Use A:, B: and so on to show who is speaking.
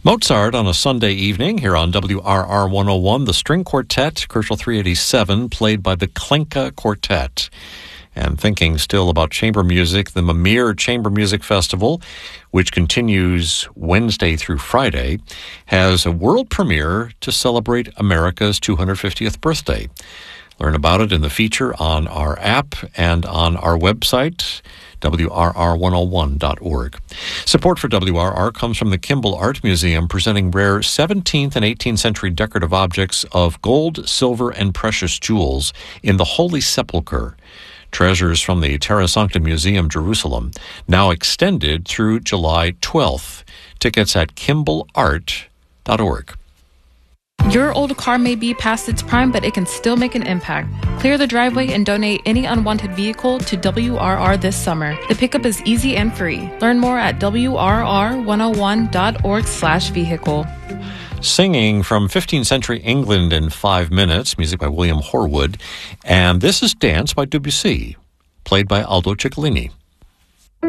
A: Mozart on a Sunday evening here on WRR 101, the string quartet, Kerschel 387, played by the Klenka Quartet. And thinking still about chamber music, the Mimir Chamber Music Festival, which continues Wednesday through Friday, has a world premiere to celebrate America's 250th birthday. Learn about it in the feature on our app and on our website, WRR101.org. Support for WRR comes from the Kimball Art Museum, presenting rare 17th and 18th century decorative objects of gold, silver, and precious jewels in the Holy Sepulchre. Treasures from the Terra Sancta Museum, Jerusalem, now extended through July 12th. Tickets at kimballart.org.
B: Your old car may be past its prime, but it can still make an impact. Clear the driveway and donate any unwanted vehicle to WRR this summer. The pickup is easy and free. Learn more at WRR101.org/vehicle.
A: Singing from 15th century England in 5 minutes, music by William Horwood. And this is Dance by Debussy, played by Aldo Ciccolini.